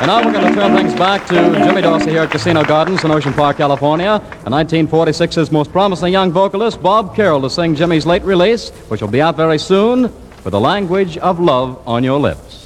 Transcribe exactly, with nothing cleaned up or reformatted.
And now we're going to turn things back to Jimmy Dorsey here at Casino Gardens in Ocean Park, California, and nineteen forty-six's most promising young vocalist, Bob Carroll, to sing Jimmy's late release, which will be out very soon, With the Language of Love on Your Lips.